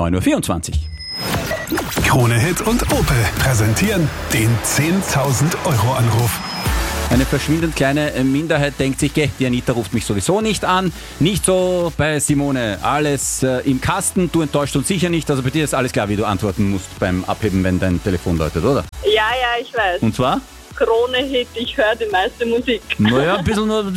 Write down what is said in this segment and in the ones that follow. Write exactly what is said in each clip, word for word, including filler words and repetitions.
neun Uhr vierundzwanzig. Krone Hit und Opel präsentieren den zehntausend Euro Anruf. Eine verschwindend kleine Minderheit denkt sich, geh, die Anita ruft mich sowieso nicht an. Nicht so bei Simone. Alles äh, im Kasten, du enttäuscht uns sicher nicht. Also bei dir ist alles klar, wie du antworten musst beim Abheben, wenn dein Telefon läutet, oder? Ja, ja, ich weiß. Und zwar? Krone Hit, ich höre die meiste Musik. Naja, ein bisschen nur...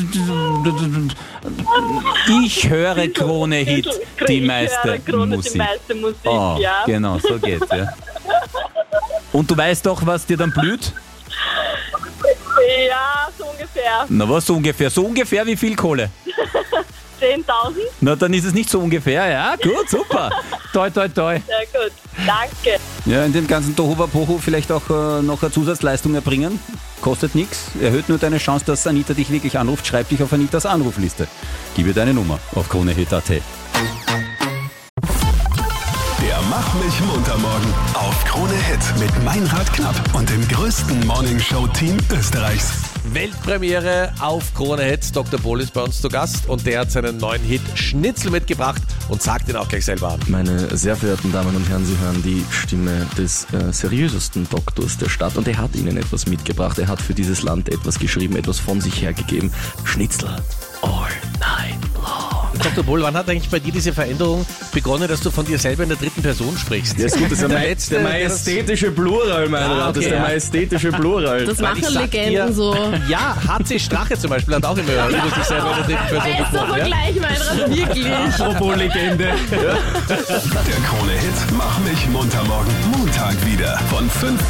Ich höre Krone Hit, die meiste ich höre Krone, Musik. die meiste Musik, Oh, ja. genau, so geht's, ja. Und du weißt doch, was dir dann blüht? Ja, so ungefähr. Na, was so ungefähr? So ungefähr wie viel Kohle? zehntausend? Na, dann ist es nicht so ungefähr, ja? Gut, super. Toi, toi, toi. Sehr gut, danke. Ja, in dem ganzen Tohuwabohu vielleicht auch äh, noch eine Zusatzleistung erbringen. Kostet nichts, erhöht nur deine Chance, dass Anita dich wirklich anruft. Schreib dich auf Anitas Anrufliste. Gib ihr deine Nummer auf kronehit punkt at. Der Mach mich munter morgen auf Krone Hit mit Meinrad Knapp und dem größten Morningshow-Team Österreichs. Weltpremiere auf Krone Hit. Doktor Bohl ist bei uns zu Gast und der hat seinen neuen Hit Schnitzel mitgebracht und sagt ihn auch gleich selber an. Meine sehr verehrten Damen und Herren, Sie hören die Stimme des äh, seriösesten Doktors der Stadt und er hat Ihnen etwas mitgebracht. Er hat für dieses Land etwas geschrieben, etwas von sich hergegeben. Schnitzel all night long. Doktor Bohl, wann hat eigentlich bei dir diese Veränderung begonnen, dass du von dir selber in der dritten Person sprichst? Ja, ist gut, das ist der, Der der, letzte, der der majestätische Plural, mein Ah, Rat. Das ist okay, der ja. majestätische Plural. Das Weil ich machen sag Legenden dir- so. Ja, H C Strache zum Beispiel hat auch immer über sich selber in der dritten Person Bester gesprochen. Ja? Vergleich, Meinrad, wirklich. Apropos Legende. Der Krone Hit Mach mich munter morgen Montag wieder von fünf